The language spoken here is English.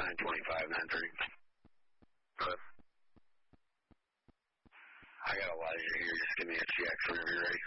925, 930. Good. I got Elijah here. Just give me a check whenever you're ready.